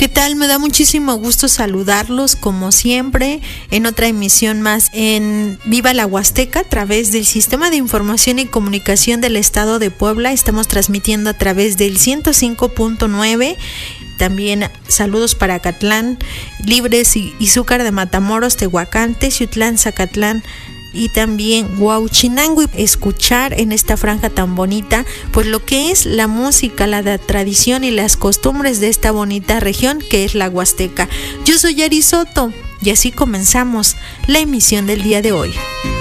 ¿Qué tal? Me da muchísimo gusto saludarlos como siempre en otra emisión más en Viva la Huasteca a través del Sistema de Información y Comunicación del Estado de Puebla. Estamos transmitiendo a través del 105.9. También saludos para Acatlán, Libres y Izúcar de Matamoros, Tehuacán, Teciutlán, Zacatlán y también Huauchinango, y escuchar en esta franja tan bonita pues lo que es la música, la tradición y las costumbres de esta bonita región que es la Huasteca. Yo soy Yari Soto y así comenzamos la emisión del día de hoy.